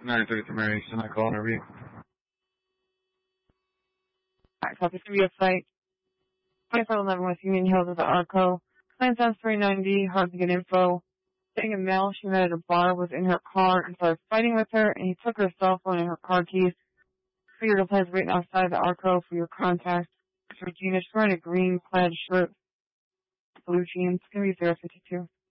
933 Mary, so I call and review. Alright, so this is going to be a site. 2511 West Union Hills at the Arco. Client sounds 390, hard to get info. Saying a male she met at a bar was in her car and started fighting with her, and he took her cell phone and her car keys. Figured a place waiting outside the Arco for your contact. It's Regina. She's wearing a green plaid shirt, blue jeans. It's going to be 052.